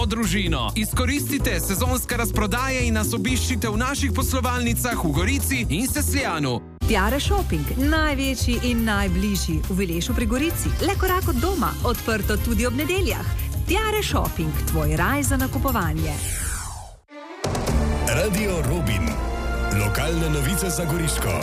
vso družino. Izkoristite sezonske razprodaje in nas obiščite v naših poslovalnicah v Gorici in Sesljanu. Tiare Shopping, največji in najbližji v Vilešu pri Gorici. Le korak od doma, odprto tudi ob nedeljah. Tiare Shopping, tvoj raj za nakupovanje. Radio Robin. Lokalne novice za Goriško.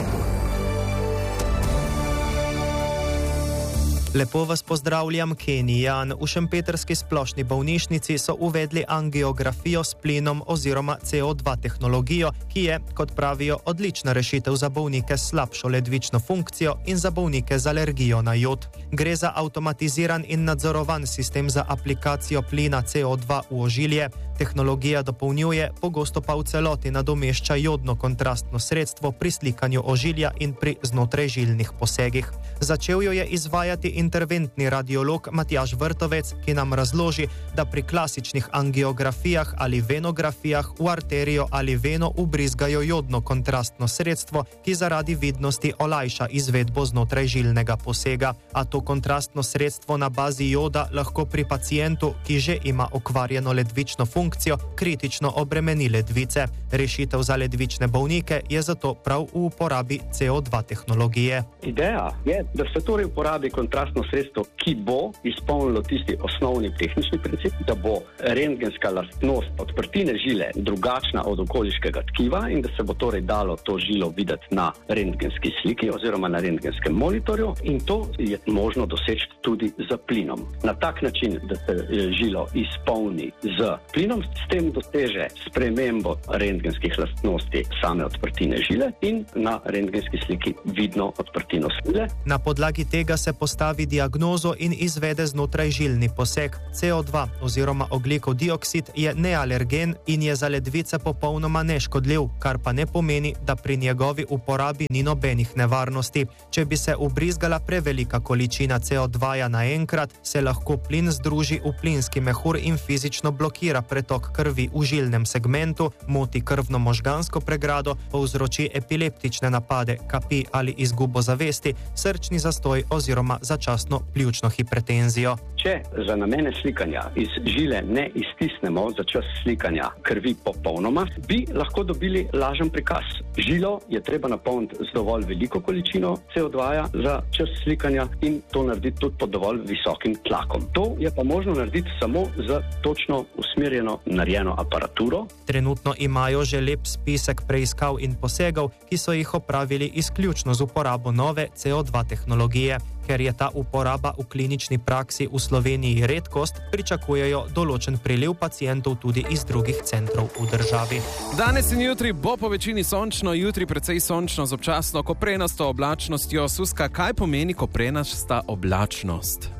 Lepo vas pozdravljam, Kenijan. V šempetrski splošni bolnišnici so uvedli angiografijo s plinom oziroma CO2 tehnologijo, ki je, kot pravijo, odlična rešitev za bolnike s slabšo ledvično funkcijo in za bolnike z alergijo na jod. Gre za avtomatiziran in nadzorovan sistem za aplikacijo plina CO2 v ožilje. Tehnologija dopolnjuje, pogosto pa v celoti nadomešča jodno kontrastno sredstvo pri slikanju ožilja in pri znotrajžilnih posegih. Začel jo je izvajati interventni radiolog Matjaž Vrtovec, ki nam razloži, da pri klasičnih angiografijah ali venografijah v arterijo ali veno ubrizgajo jodno kontrastno sredstvo, ki zaradi vidnosti olajša izvedbo znotrajžilnega posega. A to kontrastno sredstvo na bazi joda lahko pri pacientu, ki že ima okvarjeno ledvično funkcijo, kritično obremeni ledvice. Rešitev za ledvične bolnike je zato prav v uporabi CO2 tehnologije. Ideja je, da se torej uporabi kontrastno sredstvo, ki bo izpolnilo tisti osnovni tehnični princip, da bo rentgenska lastnost odprtine žile drugačna od okoliškega tkiva in da se bo torej dalo to žilo videti na rentgenski sliki oziroma na rentgenskem monitorju, in to je možno doseči tudi z plinom. Na tak način, da se žilo izpolni z plinom, s tem doseže spremembo rentgenskih lastnosti same odprtine žile in na rentgenski sliki vidno odprtino žile. Na podlagi tega se postavi diagnozo in izvede znotrajžilni poseg. CO2 oziroma ogljikov dioksid je nealergen in je za ledvice popolnoma neškodljiv, kar pa ne pomeni, da pri njegovi uporabi ni nobenih nevarnosti. Če bi se ubrizgala prevelika količina CO2 naenkrat, se lahko plin združi v plinski mehur in fizično blokira pretok krvi v žilnem segmentu, moti krvno-možgansko pregrado, povzroči epileptične napade, kapi ali izgubo zavesti, srčni zastoj oziroma začasno pljučno hipertenzijo. Če za namene slikanja iz žile ne iztisnemo za čas slikanja krvi popolnoma, bi lahko dobili lažen prikaz. Žilo je treba napolniti z dovolj veliko količino CO2 za čas slikanja in to narediti tudi pod dovolj visokim tlakom. To je pa možno narediti samo z točno usmerjeno narejeno aparaturo. Trenutno imajo že lep spisek preiskav in posegov, ki so jih opravili izključno z uporabo nove CO2 tehnologije. Ker je ta uporaba v klinični praksi v Sloveniji redkost, pričakujejo določen priliv pacientov tudi iz drugih centrov v državi. Danes in jutri bo po večini sončno, jutri precej sončno z občasno koprenasto oblačnostjo. Suska, kaj pomeni koprenasta oblačnost?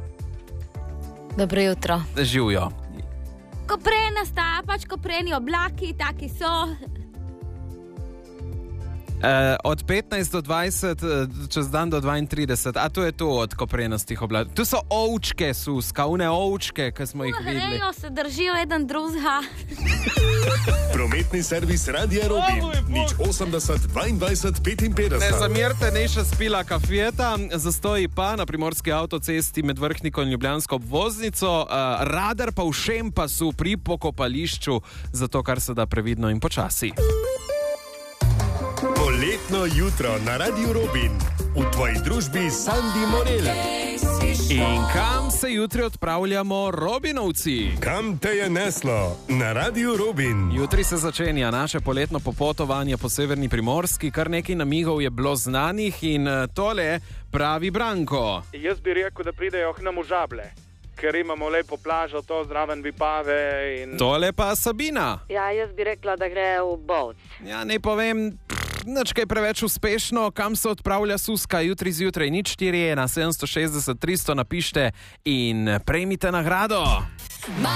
Dobro jutro. Živjo. Koprenasta, pač kopreni oblaki, taki so. Od 15 do 20, čez dan do 32, a to je to od koprenastih oblačnosti. Tu so ovčke, Suska, une ovčke, ki smo jih videli. Hrejo se držijo eden drugega. Prometni servis Radia Robin. Nič 80 22 55. Ne zamerite, ne še spila kafeta, zastoji pa na primorski avtocesti med Vrhnikom in Ljubljansko obvoznico, radar pa v Šempasu pri pokopališču, zato kar se da previdno in počasi. Poletno jutro na Radio Robin. V tvoji družbi Sandi Morel. In kam se jutri odpravljamo, Robinovci? Kam te je neslo? Na Radio Robin. Jutri se začenja naše poletno popotovanje po severni Primorski, kar nekaj namigov je bilo znanih in tole pravi Branko. Jaz bi rekel, da pridejo k nam v Žable, ker imamo lepo plažo, to zraven Vipave in... Tole pa Sabina. Ja, jaz bi rekla, da gre v Bovc. Ja, ne povem... Nič kaj preveč uspešno, kam se odpravlja Suska jutri zjutraj, nič 4 na 760 300 napište in prejmite nagrado.